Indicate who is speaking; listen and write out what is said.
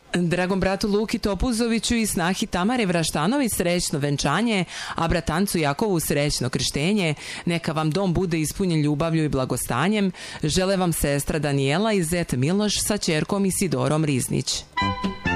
Speaker 1: Dragom bratu Luki Topuzoviću i snahi Tamare Vraštanović srećno venčanje, a bratancu Jakovu srećno krštenje. Neka vam dom bude ispunjen ljubavlju i blagostanjem. Žele vam sestra Danijela i zet Miloš sa ćerkom Isidorom Riznić.